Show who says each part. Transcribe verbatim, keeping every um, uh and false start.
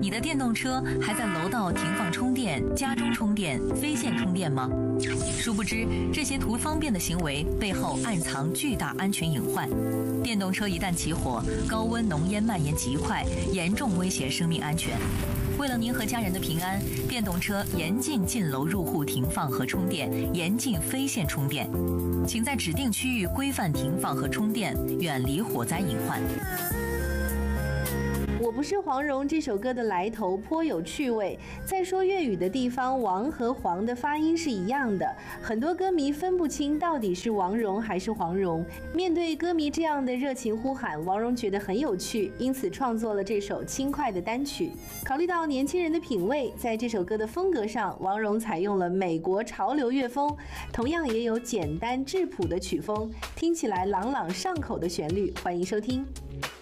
Speaker 1: 你的电动车还在楼道停放充电、家中充电、非线充电吗？殊不知，这些图方便的行为背后暗藏巨大安全隐患。电动车一旦起火，高温浓烟蔓延极快，严重威胁生命安全。为了您和家人的平安，电动车严禁进楼入户停放和充电，严禁非线充电。请在指定区域规范停放和充电，远离火灾隐患。
Speaker 2: 我不是黄蓉这首歌的来头颇有趣味，在说粤语的地方，王和黄的发音是一样的，很多歌迷分不清到底是王蓉还是黄蓉。面对歌迷这样的热情呼喊，王蓉觉得很有趣，因此创作了这首轻快的单曲。考虑到年轻人的品味，在这首歌的风格上，王蓉采用了美国潮流乐风，同样也有简单质朴的曲风，听起来朗朗上口的旋律。欢迎收听。